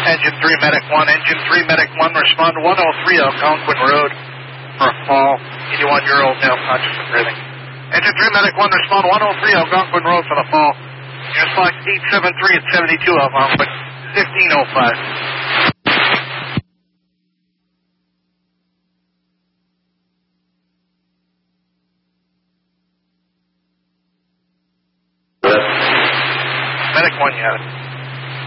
Engine 3, Medic 1. Engine 3, Medic 1, respond to 103 Algonquin Road for a fall. 81-year-old male conscious and breathing. Engine 3, Medic 1, respond to 103 Algonquin Road for the fall. Unit Fox 873 at 72 Algonquin, 1505. Medic 1, you have it.